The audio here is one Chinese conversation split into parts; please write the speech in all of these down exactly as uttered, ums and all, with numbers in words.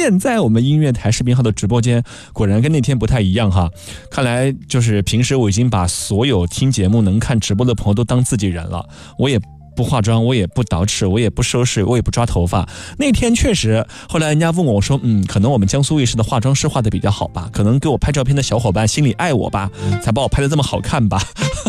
现在我们音乐台视频号的直播间果然跟那天不太一样哈，看来就是平时我已经把所有听节目能看直播的朋友都当自己人了，我也不化妆，我也不捯饬，我也不收拾，我也不抓头发。那天确实，后来人家问我，我说，嗯，可能我们江苏卫视的化妆师画的比较好吧，可能给我拍照片的小伙伴心里爱我吧，才把我拍的这么好看吧。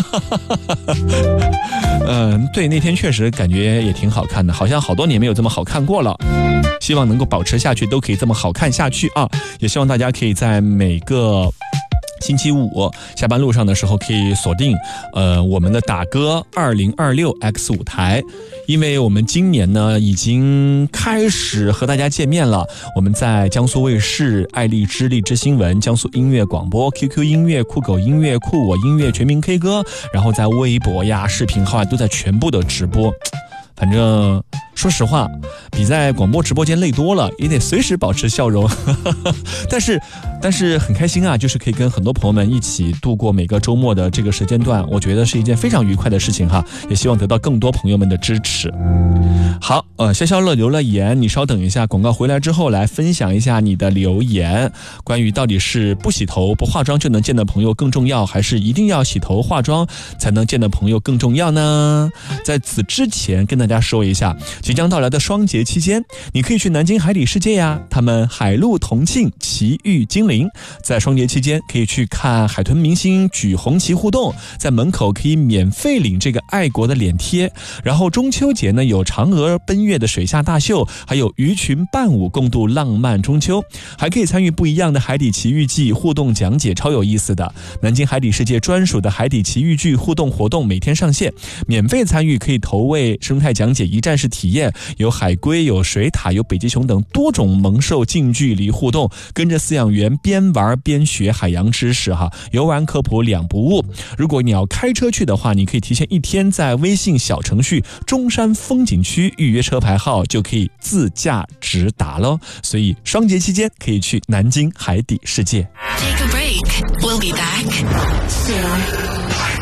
嗯，对，那天确实感觉也挺好看的，好像好多年没有这么好看过了。希望能够保持下去，都可以这么好看下去啊！也希望大家可以在每个星期五下班路上的时候可以锁定呃我们的打歌二零二六 X 五台，因为我们今年呢已经开始和大家见面了。我们在江苏卫视、爱荔枝、荔枝新闻、江苏音乐广播、Q Q 音乐、酷狗音乐、酷我音乐、全民 K 歌，然后在微博呀、视频号啊都在全部的直播。反正说实话，比在广播直播间累多了，也得随时保持笑容。但是但是很开心啊，就是可以跟很多朋友们一起度过每个周末的这个时间段，我觉得是一件非常愉快的事情哈，也希望得到更多朋友们的支持。好，呃，潇潇乐留了言，你稍等一下，广告回来之后来分享一下你的留言，关于到底是不洗头不化妆就能见的朋友更重要，还是一定要洗头化妆才能见的朋友更重要呢？在此之前跟大家说一下，即将到来的双节期间，你可以去南京海底世界呀，他们海陆同庆，奇遇精灵。在双节期间可以去看海豚明星举红旗互动，在门口可以免费领这个爱国的脸贴。然后中秋节呢有嫦娥奔月的水下大秀，还有鱼群伴舞共度浪漫中秋，还可以参与不一样的海底奇遇记互动讲解，超有意思的。南京海底世界专属的海底奇遇剧互动活动每天上线，免费参与可以投喂生态讲解一站式体验，有海龟，有水獭，有北极熊等多种猛兽近距离互动，跟着饲养员边玩边学海洋知识哈，游玩科普两不误。如果你要开车去的话，你可以提前一天在微信小程序中山风景区预约车牌号，就可以自驾直达咯。所以双节期间可以去南京海底世界。 Take a break. We'll be back soon.